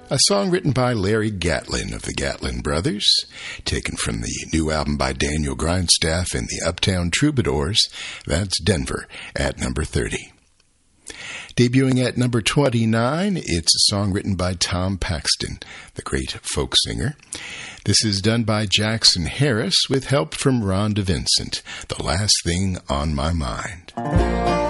A song written by Larry Gatlin of the Gatlin Brothers, taken from the new album by Daniel Grindstaff and the Uptown Troubadours. That's Denver at number 30. Debuting at number 29, it's a song written by Tom Paxton, the great folk singer. This is done by Jackson Harris with help from Rhonda Vincent, The Last Thing on My Mind.